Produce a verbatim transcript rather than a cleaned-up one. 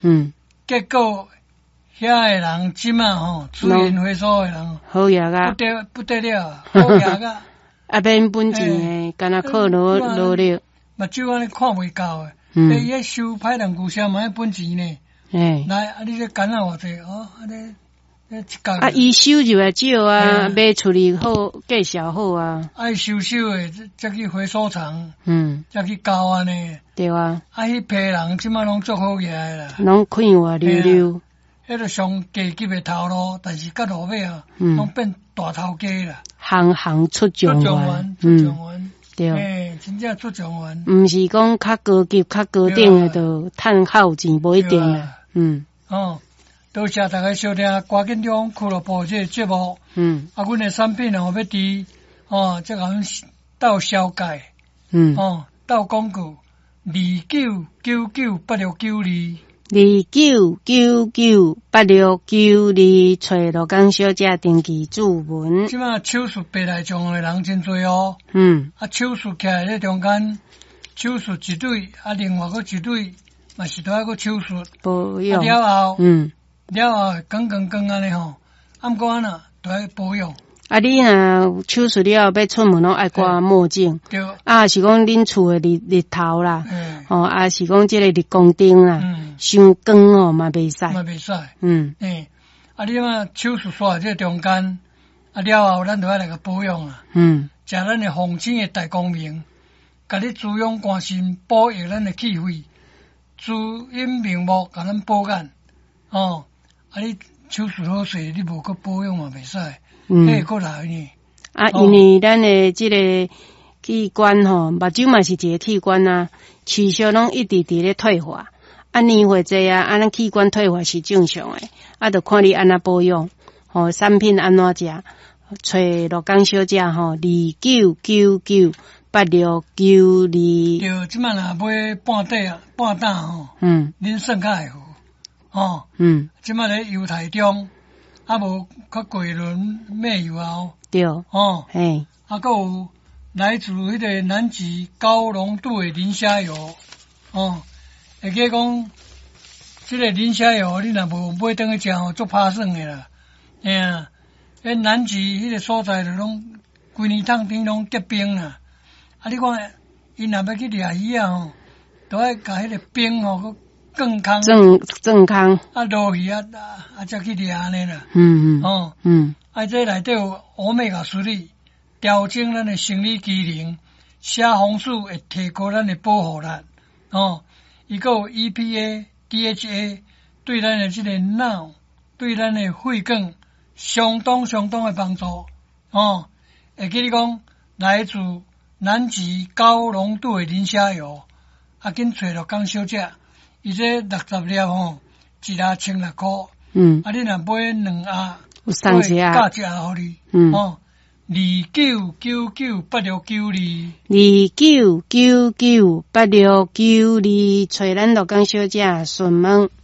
嗯， 结果遐个人即马吼资源回收个人好业啊， 不得不得了，好业啊！ 啊免本钱诶，干那靠劳劳力， 目睭安尼看袂到诶。 嗯， 伊迄收歹两句声嘛，本钱呢？ 诶， 来，啊，你这干啊偌济哦？安尼，一角啊，伊收就会少啊，卖处理好，计销好啊。 爱收收诶，再去回收厂， 嗯， 再去交安尼。 对啊。 啊，迄批人即马拢做好起来啦， 拢快活溜溜。 迄个上低级诶头路，但是到落尾啊，拢变大头家啦。行行出状元， 出状元， 对， 诶，真正出状元。 毋是讲较高级、较高顶诶，就趁好钱，无一定啦。嗯， 哦，多谢大家收听关键中俱乐部这个节目。嗯，啊，阮诶产品哦要伫哦，即个阮斗销界。嗯，哦，斗广告二九九九八六九二。二九九九八六九二，找罗江小姐登记注文。 即马手术白内障诶人真多哦。 嗯。啊， 手术起来咧中间，手术一对，啊，另外个一对嘛是都要个手术。保养。啊、了后，嗯，了后光光光安尼吼，啊，毋过安那都要保养。啊， 你若手术了要出门拢爱挂墨镜，对。啊，是讲恁厝诶日日头啦，嗯，哦，啊是讲即个日光灯啦，嗯，伤光哦嘛袂使， 嘛袂使， 嗯， 诶，啊，你嘛手术煞即中间，啊了后咱就要来个保养啊，嗯，食咱诶红星诶大光明，甲你滋养肝肾，保育咱诶气血，滋阴明目，甲咱保养，哦，啊你手术好势，你无个保养嘛袂使。嗯，迄个来呢？ 啊，因为咱的即个器官吼，目睭嘛是一个器官啊，持续拢一直伫咧退化，啊年岁济啊，啊咱器官退化是正常诶，啊，就看你安怎保养，吼，产品安怎食，找罗江小姐吼，二九九九八六九二。 对，即摆若买半底啊，半担吼，嗯，恁算较会好，吼，嗯，即摆咧油台中。啊，无较过轮咩油后，对，哦，嘿，啊，还有来自迄个南极高浓度的磷虾油，哦，会记讲，即个磷虾油你若无买转去食吼，足拍算的啦，哎呀，迄南极迄个所在就拢规年冬天拢结冰啦，啊，你看，伊若要去掠鱼啊吼，都爱甲迄个冰吼。更康正正康啊，落去啊啊，才去掠安尼啦。 嗯嗯哦嗯， 啊，这内底有欧米伽水里，调整咱的生理机能，写红素会提高咱的保护力。哦，伊个有 E P A、D H A， 对咱的这个脑、对咱的血管相当相当的帮助。哦，会记你讲来自南极高浓度的磷虾油，啊，紧找着江小姐。伊这六十粒吼，一粒千六箍。嗯，啊，你若买两盒， 有送一盒， 加一盒互你。嗯，哦，二九九九八六九二， 二九九九八六九二，找咱罗江小姐询问。